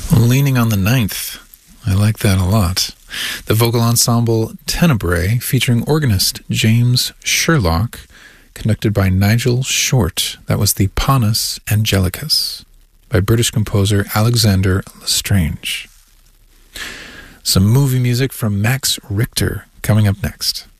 Leaning on the Ninth. I like that a lot. The vocal ensemble Tenebrae, featuring organist James Sherlock, conducted by Nigel Short. That was the Panis Angelicus, by British composer Alexander Lestrange. Some movie music from Max Richter coming up next.